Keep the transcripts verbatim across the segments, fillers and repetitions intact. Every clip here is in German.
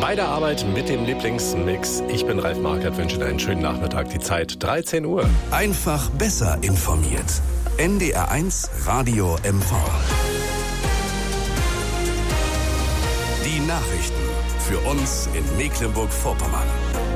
Bei der Arbeit mit dem Lieblingsmix. Ich bin Ralf Markert, wünsche dir einen schönen Nachmittag. Die Zeit dreizehn Uhr. Einfach besser informiert. N D R eins Radio M V. Die Nachrichten für uns in Mecklenburg-Vorpommern.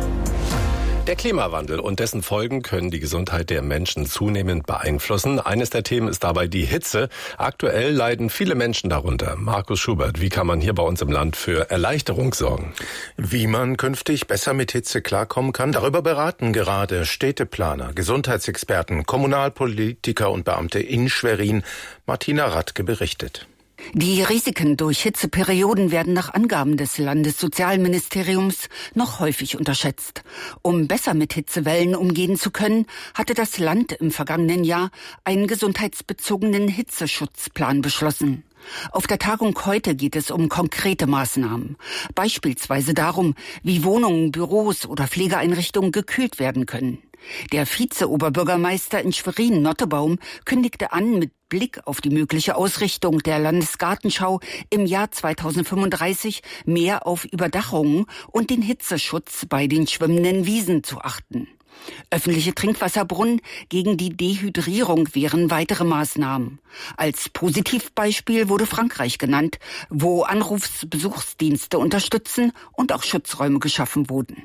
Der Klimawandel und dessen Folgen können die Gesundheit der Menschen zunehmend beeinflussen. Eines der Themen ist dabei die Hitze. Aktuell leiden viele Menschen darunter. Markus Schubert, wie kann man hier bei uns im Land für Erleichterung sorgen? Wie man künftig besser mit Hitze klarkommen kann, darüber beraten gerade Städteplaner, Gesundheitsexperten, Kommunalpolitiker und Beamte in Schwerin. Martina Radke berichtet. Die Risiken durch Hitzeperioden werden nach Angaben des Landessozialministeriums noch häufig unterschätzt. Um besser mit Hitzewellen umgehen zu können, hatte das Land im vergangenen Jahr einen gesundheitsbezogenen Hitzeschutzplan beschlossen. Auf der Tagung heute geht es um konkrete Maßnahmen. Beispielsweise darum, wie Wohnungen, Büros oder Pflegeeinrichtungen gekühlt werden können. Der Vize-Oberbürgermeister in Schwerin, Nottebaum, kündigte an, mit Blick auf die mögliche Ausrichtung der Landesgartenschau im Jahr zweitausendfünfunddreißig mehr auf Überdachungen und den Hitzeschutz bei den schwimmenden Wiesen zu achten. Öffentliche Trinkwasserbrunnen gegen die Dehydrierung wären weitere Maßnahmen. Als Positivbeispiel wurde Frankreich genannt, wo Anrufsbesuchsdienste unterstützen und auch Schutzräume geschaffen wurden.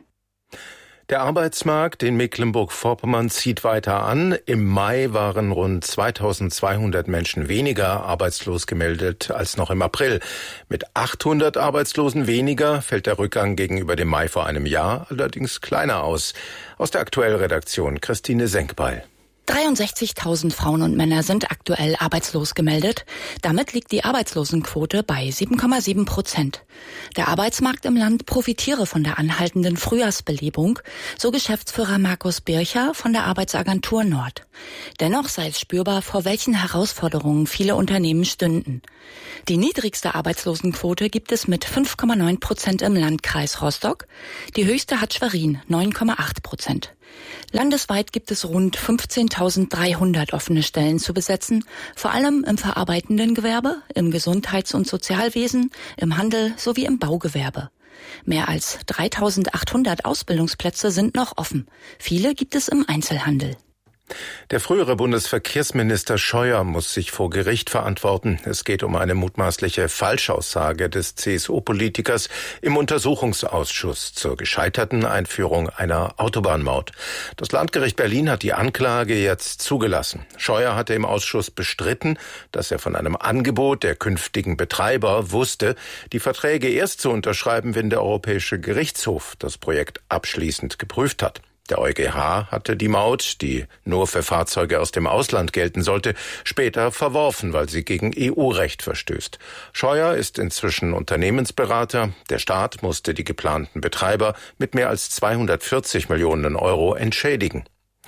Der Arbeitsmarkt in Mecklenburg-Vorpommern zieht weiter an. Im Mai waren rund zweitausendzweihundert Menschen weniger arbeitslos gemeldet als noch im April. Mit achthundert Arbeitslosen weniger fällt der Rückgang gegenüber dem Mai vor einem Jahr allerdings kleiner aus. Aus der Aktuellredaktion Christine Senkbeil. dreiundsechzigtausend Frauen und Männer sind aktuell arbeitslos gemeldet. Damit liegt die Arbeitslosenquote bei sieben Komma sieben Prozent. Der Arbeitsmarkt im Land profitiere von der anhaltenden Frühjahrsbelebung, so Geschäftsführer Markus Bircher von der Arbeitsagentur Nord. Dennoch sei es spürbar, vor welchen Herausforderungen viele Unternehmen stünden. Die niedrigste Arbeitslosenquote gibt es mit fünf Komma neun Prozent im Landkreis Rostock. Die höchste hat Schwerin, neun Komma acht Prozent. Landesweit gibt es rund fünfzehntausenddreihundert offene Stellen zu besetzen, vor allem im verarbeitenden Gewerbe, im Gesundheits- und Sozialwesen, im Handel sowie im Baugewerbe. Mehr als dreitausendachthundert Ausbildungsplätze sind noch offen. Viele gibt es im Einzelhandel. Der frühere Bundesverkehrsminister Scheuer muss sich vor Gericht verantworten. Es geht um eine mutmaßliche Falschaussage des C S U-Politikers im Untersuchungsausschuss zur gescheiterten Einführung einer Autobahnmaut. Das Landgericht Berlin hat die Anklage jetzt zugelassen. Scheuer hatte im Ausschuss bestritten, dass er von einem Angebot der künftigen Betreiber wusste, die Verträge erst zu unterschreiben, wenn der Europäische Gerichtshof das Projekt abschließend geprüft hat. Der EuGH hatte die Maut, die nur für Fahrzeuge aus dem Ausland gelten sollte, später verworfen, weil sie gegen E U-Recht verstößt. Scheuer ist inzwischen Unternehmensberater. Der Staat musste die geplanten Betreiber mit mehr als zweihundertvierzig Millionen Euro entschädigen.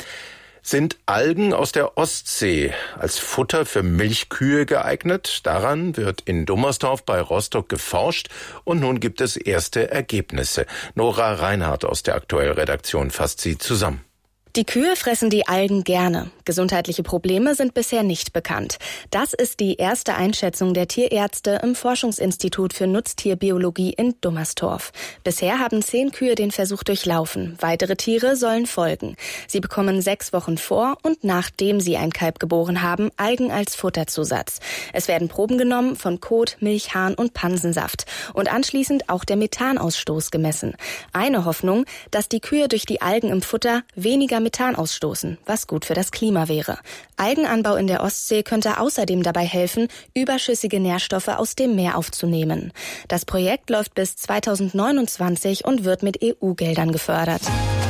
Sind Algen aus der Ostsee als Futter für Milchkühe geeignet? Daran wird in Dummersdorf bei Rostock geforscht und nun gibt es erste Ergebnisse. Nora Reinhardt aus der Aktuellredaktion fasst sie zusammen. Die Kühe fressen die Algen gerne. Gesundheitliche Probleme sind bisher nicht bekannt. Das ist die erste Einschätzung der Tierärzte im Forschungsinstitut für Nutztierbiologie in Dummersdorf. Bisher haben zehn Kühe den Versuch durchlaufen. Weitere Tiere sollen folgen. Sie bekommen sechs Wochen vor und nachdem sie ein Kalb geboren haben, Algen als Futterzusatz. Es werden Proben genommen von Kot, Milch, Harn und Pansensaft und anschließend auch der Methanausstoß gemessen. Eine Hoffnung, dass die Kühe durch die Algen im Futter weniger Methan ausstoßen, was gut für das Klima wäre. Algenanbau in der Ostsee könnte außerdem dabei helfen, überschüssige Nährstoffe aus dem Meer aufzunehmen. Das Projekt läuft bis zweitausendneunundzwanzig und wird mit E U-Geldern gefördert.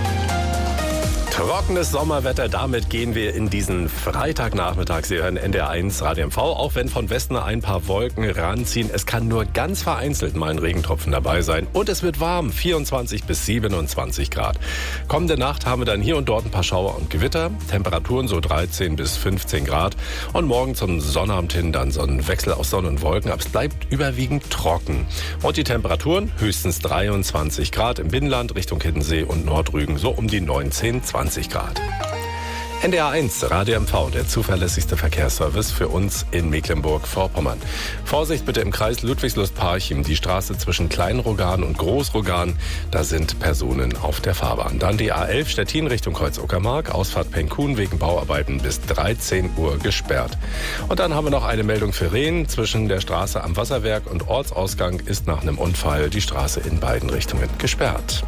Trockenes Sommerwetter, damit gehen wir in diesen Freitagnachmittag. Sie hören N D R eins Radio M V, auch wenn von Westen ein paar Wolken ranziehen. Es kann nur ganz vereinzelt mal ein Regentropfen dabei sein. Und es wird warm, vierundzwanzig bis siebenundzwanzig Grad. Kommende Nacht haben wir dann hier und dort ein paar Schauer und Gewitter. Temperaturen so dreizehn bis fünfzehn Grad. Und morgen zum Sonnabend hin dann so ein Wechsel aus Sonne und Wolken. Aber es bleibt überwiegend trocken. Und die Temperaturen höchstens dreiundzwanzig Grad im Binnenland Richtung Hiddensee und Nordrügen so um die neunzehn, zwanzig Grad. N D R eins, Radio M V, der zuverlässigste Verkehrsservice für uns in Mecklenburg-Vorpommern. Vorsicht bitte im Kreis Ludwigslust-Parchim, die Straße zwischen Kleinrogan und Großrogan, da sind Personen auf der Fahrbahn. Dann die A elf Stettin Richtung Kreuz-Uckermark, Ausfahrt Penkun wegen Bauarbeiten bis dreizehn Uhr gesperrt. Und dann haben wir noch eine Meldung für Rehn. Zwischen der Straße am Wasserwerk und Ortsausgang ist nach einem Unfall die Straße in beiden Richtungen gesperrt.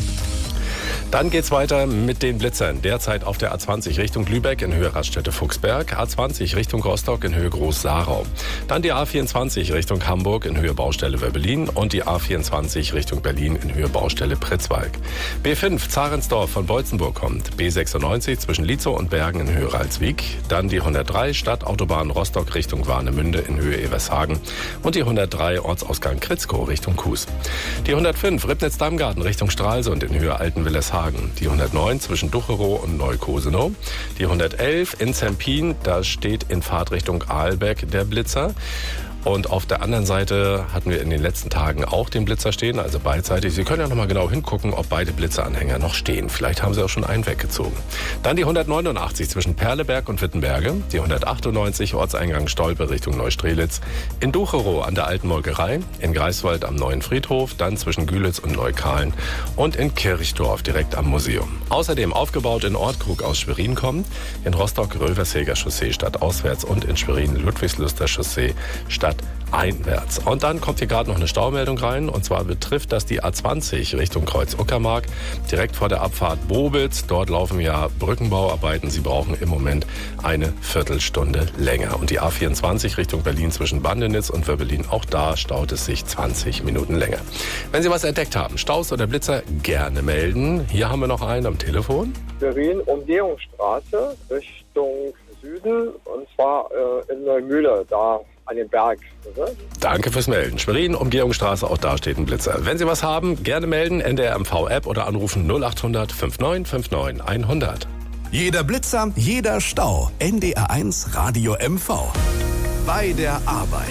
Dann geht's weiter mit den Blitzern. Derzeit auf der A zwanzig Richtung Lübeck in Höhe Raststätte-Fuchsberg, A zwanzig Richtung Rostock in Höhe Groß-Sarau. Dann die A vierundzwanzig Richtung Hamburg in Höhe Baustelle Wöbbelin und die A vierundzwanzig Richtung Berlin in Höhe Baustelle Pritzwalk. B fünf Zarensdorf von Beutzenburg kommt, B sechsundneunzig zwischen Lietzow und Bergen in Höhe Ralswiek. Dann die hundertdrei Stadtautobahn Rostock Richtung Warnemünde in Höhe Evershagen und die hundertdrei Ortsausgang Kritzkow Richtung Kues. Die hundertfünf Ribnitz-Dammgarten Richtung Stralsund in Höhe Altenwillershagen. Die hundertneun zwischen Ducherow und Neukosenow. Die hundertelf in Zempin, da steht in Fahrtrichtung Aalbeck der Blitzer. Und auf der anderen Seite hatten wir in den letzten Tagen auch den Blitzer stehen, also beidseitig. Sie können ja noch mal genau hingucken, ob beide Blitzeranhänger noch stehen. Vielleicht haben Sie auch schon einen weggezogen. Dann die hundertneunundachtzig zwischen Perleberg und Wittenberge. Die hundertachtundneunzig Ortseingang Stolpe Richtung Neustrelitz. In Ducherow an der Alten Molkerei. In Greifswald am Neuen Friedhof. Dann zwischen Gülitz und Neukahlen. Und in Kirchdorf direkt am Museum. Außerdem aufgebaut in Ortkrug aus Schwerin kommen. In Rostock Röversheger Chaussee stadtauswärts und in Schwerin Ludwigsluster Chaussee statt einwärts. Und dann kommt hier gerade noch eine Staumeldung rein. Und zwar betrifft das die A zwanzig Richtung Kreuz-Uckermark. Direkt vor der Abfahrt Bobitz. Dort laufen ja Brückenbauarbeiten. Sie brauchen im Moment eine Viertelstunde länger. Und die A vierundzwanzig Richtung Berlin zwischen Bandenitz und Wöbbelin. Auch da staut es sich zwanzig Minuten länger. Wenn Sie was entdeckt haben, Staus oder Blitzer, gerne melden. Hier haben wir noch einen am Telefon. Berlin-Umgehungsstraße Richtung Süden. Und zwar äh, in Neumühle, da an den Berg. Oder? Danke fürs Melden. Schwerin, Umgehungsstraße, auch da steht ein Blitzer. Wenn Sie was haben, gerne melden, N D R M V-App oder anrufen null achthundert neunundfünfzig neunundfünfzig hundert. Jeder Blitzer, jeder Stau. N D R eins Radio M V. Bei der Arbeit.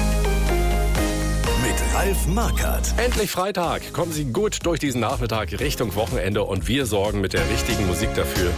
Mit Ralf Markert. Endlich Freitag. Kommen Sie gut durch diesen Nachmittag Richtung Wochenende und wir sorgen mit der richtigen Musik dafür,